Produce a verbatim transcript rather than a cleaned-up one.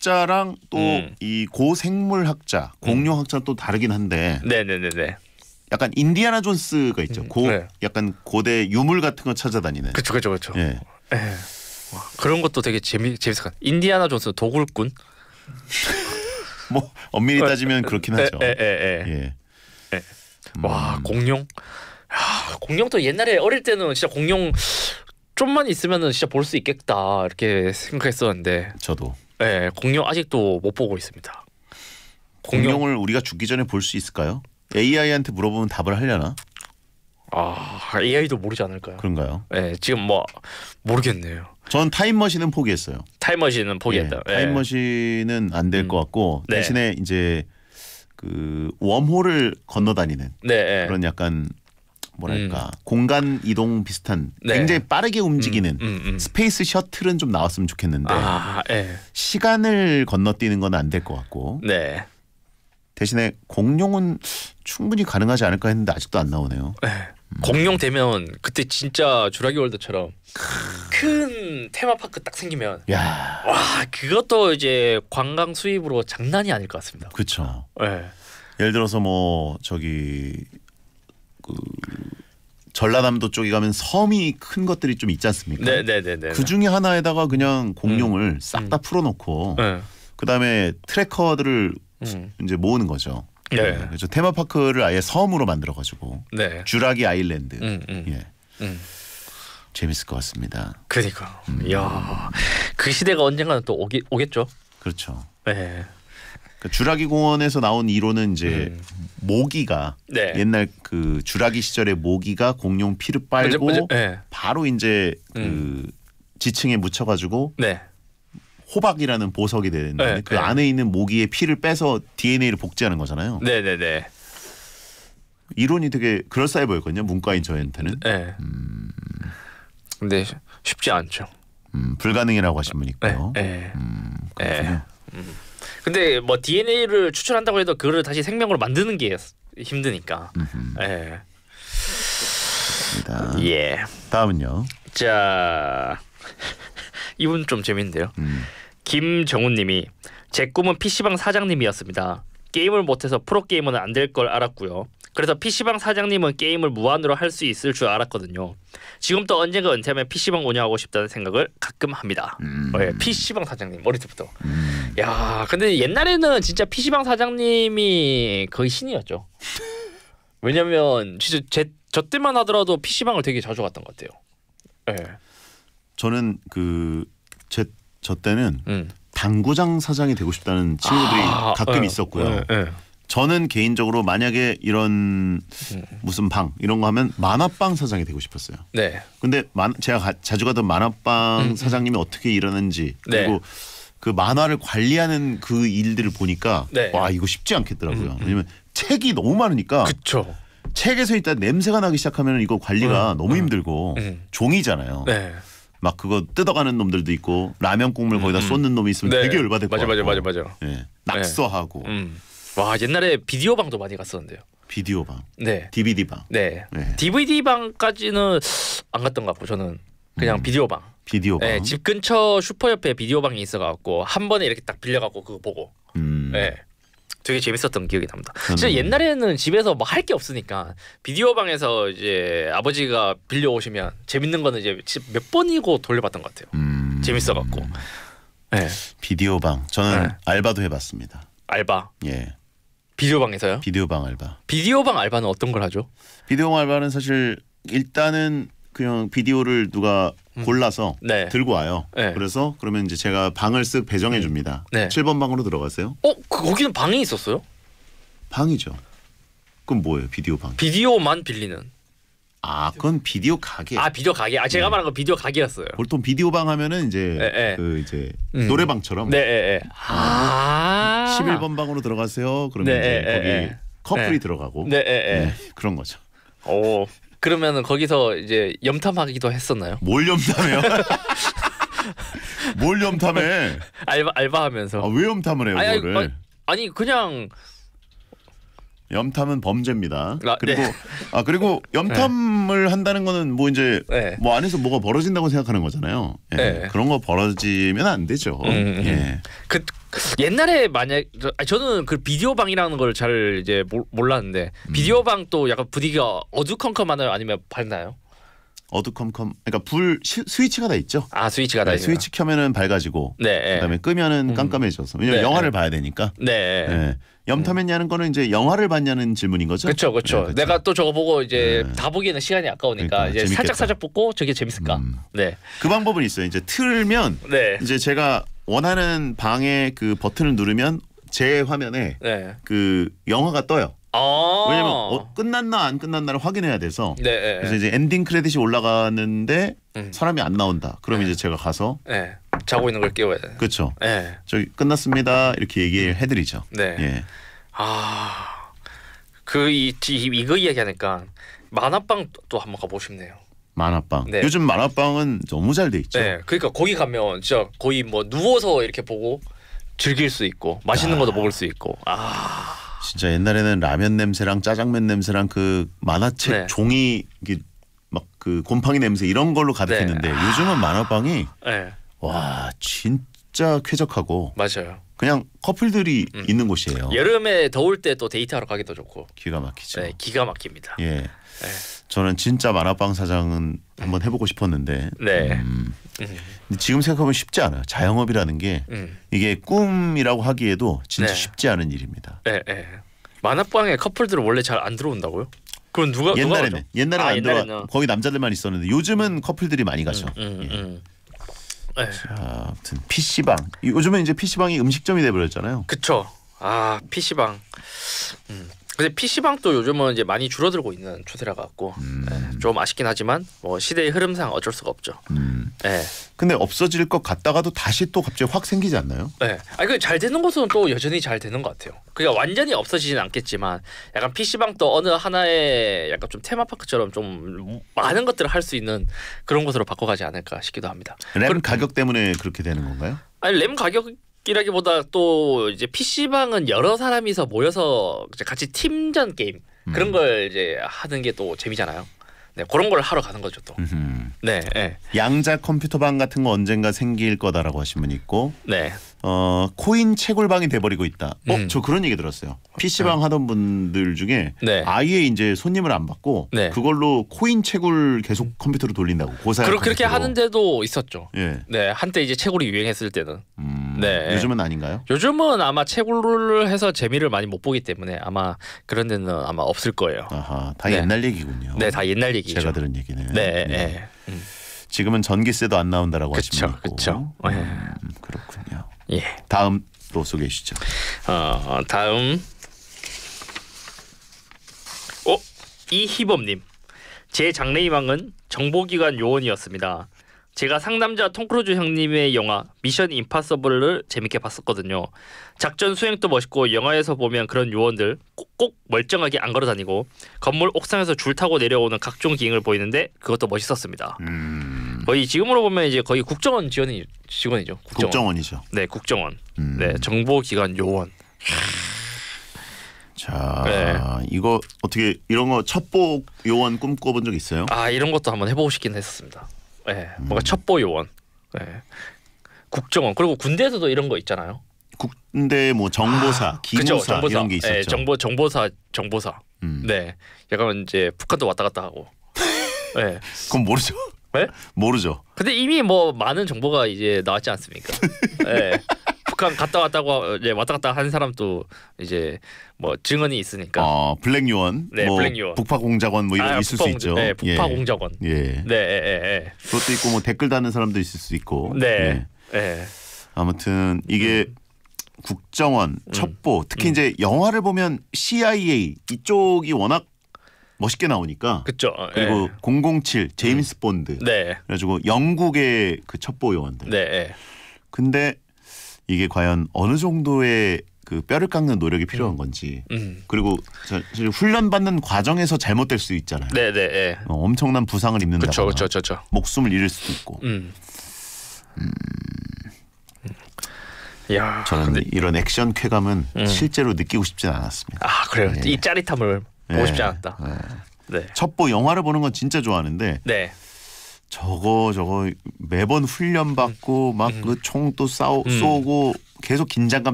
공룡학자랑 또 이 음. 고생물학자, 공룡학자는 또 다르긴 한데 네네네네. 약간 인디아나 존스가 있죠. 음, 고 네. 약간 고대 유물 같은 거 찾아다니는. 그렇죠, 그렇죠, 그렇죠. 예. 예. 와, 그런 것도 되게 재미 재밌을 것 같아요. 인디아나 존스 도굴꾼. 뭐 엄밀히 따지면 그렇긴 하죠. 예, 예, 예. 예. 예. 와, 공룡. 야, 공룡도 옛날에 어릴 때는 진짜 공룡 좀만 있으면은 진짜 볼 수 있겠다 이렇게 생각했었는데. 저도. 예, 공룡 아직도 못 보고 있습니다. 공룡. 공룡을 우리가 죽기 전에 볼 수 있을까요? 에이아이한테 물어보면 답을 하려나? 아, 에이아이도 모르지 않을까요? 그런가요? 예, 지금 뭐 모르겠네요. 전 타임머신은 포기했어요. 타임머신은 포기했다. 예, 타임머신은 안 될 것 음. 같고 네. 대신에 이제 그 웜홀을 건너다니는 네, 예. 그런 약간 뭐랄까 공간 이동 비슷한 네. 굉장히 빠르게 움직이는 음, 음, 음. 스페이스 셔틀은 좀 나왔으면 좋겠는데 아, 예. 시간을 건너뛰는 건 안 될 것 같고 네. 대신에 공룡은 충분히 가능하지 않을까 했는데 아직도 안 나오네요. 네. 공룡 되면 그때 진짜 주라기 월드처럼 큰 테마파크 딱 생기면 야, 와, 그것도 이제 관광 수입으로 장난이 아닐 것 같습니다. 그렇죠. 네. 예를 들어서 뭐 저기 그 전라남도 쪽에 가면 섬이 큰 것들이 좀 있지 않습니까? 네, 네, 네, 네. 그 중에 하나에다가 그냥 공룡을 싹 다 음. 풀어놓고 네. 그다음에 트래커들을 음. 이제 모으는 거죠. 네. 그래서 테마파크를 아예 섬으로 만들어가지고 네. 주라기 아일랜드. 음, 음. 예, 음. 재밌을 것 같습니다. 그러니까. 음. 이야. 그 시대가 언젠가는 또 오기, 오겠죠. 그렇죠. 네. 그 주라기 공원에서 나온 이론은 이제 음. 모기가 네. 옛날 그 주라기 시절에 모기가 공룡 피를 빨고 맞아, 맞아. 네. 바로 이제 그 음. 지층에 묻혀가지고 네. 호박이라는 보석이 되는데 네, 그 네. 안에 있는 모기의 피를 빼서 디엔에이를 복제하는 거잖아요. 네, 네, 네. 이론이 되게 그럴싸해 보였거든요. 문과인 저한테는. 네. 음, 근데 쉽지 않죠. 음, 불가능이라고 하신 분 네. 있고요. 네. 음, 네. 그렇군요. 근데 뭐 디엔에이를 추출한다고 해도 그거를 다시 생명으로 만드는 게 힘드니까. 음흠, 예. 그렇습니다. 예. 다음은요. 자, 이분 좀 재밌는데요. 음, 김정훈님이 제 꿈은 피시방 사장님이었습니다. 게임을 못해서 프로게이머는 안 될 걸 알았고요. 그래서 피시방 사장님은 게임을 무한으로 할 수 있을 줄 알았거든요. 지금도 언젠가 은퇴하면 피시방 운영하고 싶다는 생각을 가끔 합니다. 음. 어, 예, 피시방 사장님 어릴 때부터. 음. 야, 근데 옛날에는 진짜 피시방 사장님이 거의 신이었죠. 왜냐면 진짜 제, 저 때만 하더라도 피시방을 되게 자주 갔던 것 같아요. 예. 저는 그 제 저 때는 음. 당구장 사장이 되고 싶다는 친구들이 아, 가끔 예, 있었고요. 예, 예. 저는 개인적으로 만약에 이런 음. 무슨 방 이런 거 하면 만화방 사장이 되고 싶었어요. 네. 근데 만, 제가 가, 자주 가던 만화방 음, 음. 사장님이 어떻게 일하는지 네. 그리고 그 만화를 관리하는 그 일들을 보니까 네. 와 이거 쉽지 않겠더라고요. 음, 음. 왜냐면 책이 너무 많으니까 그쵸. 책에서 일단 냄새가 나기 시작하면 이거 관리가 음, 너무 음. 힘들고 음. 종이잖아요. 네. 막 그거 뜯어가는 놈들도 있고 라면 국물 거기다 음. 쏟는 놈이 있으면 네. 되게 열받을 것 맞아, 같고 맞아, 맞아, 맞아. 예. 낙서하고 음. 와, 옛날에 비디오 방도 많이 갔었는데요. 비디오 방, 네. 디비디 방, 네. 네. 디브이디 방까지는 안 갔던 것 같고 저는 그냥 음. 비디오 방. 비디오 방. 네, 집 근처 슈퍼 옆에 비디오 방이 있어갖고 한 번에 이렇게 딱 빌려갖고 그거 보고. 음. 네. 되게 재밌었던 기억이 납니다. 저는- 진짜 옛날에는 집에서 뭐 할 게 없으니까 비디오 방에서 이제 아버지가 빌려 오시면 재밌는 거는 이제 몇 번이고 돌려봤던 것 같아요. 음. 재밌어갖고. 네. 비디오 방. 저는 네. 알바도 해봤습니다. 알바. 예. 비디오 방에서요? 비디오 방 알바. 비디오 방 알바는 어떤 걸 하죠? 비디오 방 알바는 사실 일단은 그냥 비디오를 누가 골라서 네. 들고 와요. 네. 그래서 그러면 이제 제가 방을 쓱 배정해 줍니다. 네. 칠 번 방으로 들어가세요. 어? 그, 거기는 방이 있었어요? 방이죠. 그럼 뭐예요? 비디오 방. 비디오만 빌리는. 아, 그건 비디오 가게. 아, 비디오 가게. 아, 제가 네. 말한 건 비디오 가게였어요. 보통 비디오 방 하면은 이제 네, 네. 그 이제 음. 노래방처럼 네, 네, 네. 아. 십일 번 방으로 들어가세요. 그러면 네, 이제 네, 거기 네. 커플이 네. 들어가고 네, 네, 네. 네, 그런 거죠. 오. 그러면은 거기서 이제 염탐하기도 했었나요? 뭘 염탐해요? 뭘 염탐해? 알바 알바하면서. 아, 왜 염탐을 해요, 아니, 그거를? 아니, 아니 그냥 염탐은 범죄입니다. 아, 그리고 네. 아 그리고 염탐을 한다는 거는 뭐 이제 네. 뭐 안에서 뭐가 벌어진다고 생각하는 거잖아요. 예, 네. 그런 거 벌어지면 안 되죠. 음, 음. 예. 그 옛날에 만약 저, 아니, 저는 그 비디오 방이라는 걸 잘 이제 몰, 몰랐는데 음. 비디오 방 또 약간 분위기가 어두컴컴하나요? 아니면 밝나요? 어두컴컴. 그러니까 불 시, 스위치가 다 있죠. 아 스위치가 다 네, 있어요. 스위치 켜면은 밝아지고 네, 그다음에 끄면은 음. 깜깜해져서. 왜냐면 네, 영화를 네. 봐야 되니까. 네. 네. 염탐했냐는 거는 이제 영화를 봤냐는 질문인 거죠. 그렇죠, 그렇죠. 네, 내가 또 저거 보고 이제 네. 다 보기에는 시간이 아까우니까 그러니까, 이제 재밌겠다. 살짝 살짝 보고 저게 재밌을까. 음. 네. 그 방법은 있어요. 이제 틀면 네. 이제 제가 원하는 방에 그 버튼을 누르면 제 화면에 네. 그 영화가 떠요. 아. 왜냐면 어, 끝났나 안 끝났나를 확인해야 돼서. 네. 네. 그래서 이제 엔딩 크레딧이 올라가는데 음. 사람이 안 나온다. 그럼 네. 이제 제가 가서 네. 자고 있는 걸 깨워야 돼. 그렇죠. 네. 저기 끝났습니다. 이렇게 얘기를 해드리죠. 네. 예. 아. 그이 이거 이야기하니까 만화방 또 한번 가보고 싶네요. 만화방. 네. 요즘 만화방은 너무 잘 돼 있죠. 네. 그러니까 거기 가면 진짜 거의 뭐 누워서 이렇게 보고 즐길 수 있고 맛있는 아. 것도 먹을 수 있고. 아. 진짜 옛날에는 라면 냄새랑 짜장면 냄새랑 그 만화책 네. 종이 막 그 곰팡이 냄새 이런 걸로 가득했는데 네. 요즘은 만화방이 네. 와 진짜 쾌적하고 맞아요. 그냥 커플들이 음. 있는 곳이에요. 여름에 더울 때 또 데이트하러 가기도 좋고. 기가 막히죠. 네, 기가 막힙니다. 예, 네. 저는 진짜 만화방 사장은 한번 해보고 싶었는데 네. 음, 음. 근데 지금 생각하면 쉽지 않아요. 자영업이라는 게 음. 이게 꿈이라고 하기에도 진짜 네. 쉽지 않은 일입니다. 네, 네. 만화방에 커플들은 원래 잘 안 들어온다고요? 그럼 누가 옛날에는 누가 옛날에는 아, 안 들어와 옛날에는. 거기 남자들만 있었는데 요즘은 커플들이 많이 가죠. 음, 예. 음. 네. 자, 아무튼 피씨방 요즘은 이제 피씨방이 음식점이 돼버렸잖아요. 그쵸. 아 피시방. 음. 근데 피시방도 요즘은 이제 많이 줄어들고 있는 추세라 갖고 음. 네, 좀 아쉽긴 하지만 뭐 시대의 흐름상 어쩔 수가 없죠. 음. 네. 근데 없어질 것 같다가도 다시 또 갑자기 확 생기지 않나요? 네. 아니 그잘 되는 곳은 또 여전히 잘 되는 것 같아요. 그러니까 완전히 없어지진 않겠지만 약간 피시방도 어느 하나의 약간 좀 테마파크처럼 좀 많은 것들을 할 수 있는 그런 곳으로 바꿔가지 않을까 싶기도 합니다. 램 그럼- 가격 때문에 그렇게 되는 건가요? 아니 램 가격이라기보다 또 이제 피시방은 여러 사람이서 모여서 이제 같이 팀전 게임 그런 음. 걸 이제 하는 게 또 재미잖아요. 네, 그런 걸 하러 가는 거죠 또. 음흠. 네, 네, 양자 컴퓨터방 같은 거 언젠가 생길 거다라고 하신 분이 있고 네. 어 코인 채굴방이 돼버리고 있다. 어, 음. 저 그런 얘기 들었어요. 피씨방 하던 분들 중에 네. 아예 이제 손님을 안 받고 네. 그걸로 코인 채굴 계속 컴퓨터로 돌린다고 고사양 그러, 그렇게 컴퓨터로. 하는 데도 있었죠. 예. 네, 한때 이제 채굴이 유행했을 때는. 음, 네. 요즘은 아닌가요? 요즘은 아마 채굴을 해서 재미를 많이 못 보기 때문에 아마 그런 데는 아마 없을 거예요. 아하, 다 네. 옛날 얘기군요. 네, 다 옛날 얘기죠. 제가 들은 얘기는. 네, 네. 네. 음. 지금은 전기세도 안 나온다라고 그쵸, 하시는 분 있고. 그쵸. 네. 음, 그렇군요. 예. 다음 또 소개해 주시죠. 어, 다음. 어, 이희범님. 제 장래희망은 정보기관 요원이었습니다. 제가 상남자 톰 크루즈 형님의 영화 미션 임파서블을 재밌게 봤었거든요. 작전 수행도 멋있고 영화에서 보면 그런 요원들 꼭꼭 멀쩡하게 안 걸어다니고 건물 옥상에서 줄 타고 내려오는 각종 기능을 보이는데 그것도 멋있었습니다. 음, 거의 지금으로 보면 이제 거의 국정원 지원이 직원이죠. 국정원. 국정원이죠. 네, 국정원. 음. 네, 정보기관 요원. 자, 네. 이거 어떻게 이런 거 첩보 요원 꿈꿔본 적 있어요? 아 이런 것도 한번 해보고 싶긴 했었습니다. 네, 뭔가 첩보 요원. 네. 국정원 그리고 군대에서도 이런 거 있잖아요. 군대 뭐 정보사, 아, 기무사 그쵸, 정보사. 이런 게 있었죠. 네, 정보 정보사 정보사. 음. 네, 약간 이제 북한도 왔다 갔다 하고. 네. 그건 모르죠. 네? 모르죠. 근데 이미 뭐 많은 정보가 이제 나왔지 않습니까? 네. 북한 갔다 왔다고 이제 왔다 갔다 한 사람도 이제 뭐 증언이 있으니까. 어, 블랙 요원, 네, 뭐 블랙 요원. 북파 공작원 뭐 이런 거 있을 북파 수 공작- 있죠. 네, 북파 예. 공작원. 예. 네, 예, 예, 그것도 있고 뭐 댓글 다는 사람도 있을 수 있고. 네, 예. 네, 아무튼 이게 음. 국정원, 첩보, 특히 이제 영화를 보면 씨아이에이 이쪽이 워낙 멋있게 나오니까. 그렇죠. 그리고 공공칠, 제임스 본드. 네, 그래가지고 영국의 그 첩보 요원들. 네, 네. 근데 이게 과연 어느 정도의 그 뼈를 깎는 노력이 필요한 건지. 음. 그리고 사실 훈련 받는 과정에서 잘못될 수 있잖아요. 네, 네, 네. 어, 엄청난 부상을 입는다거나 그렇죠, 그렇죠, 그렇죠. 목숨을 잃을 수도 있고. 음. 음. 야, 저는 근데 이런 액션 쾌감은 음. 실제로 느끼고 싶진 않았습니다. 아 그래요. 예. 이 짜릿함을 보고 예. 싶지 않았다. 예. 네, 첩보 영화를 보는 건 진짜 좋아하는데 네, 저거 저거 매번 훈련 받고 막 그 총 또 싸우 음. 쏘고 계속 긴장감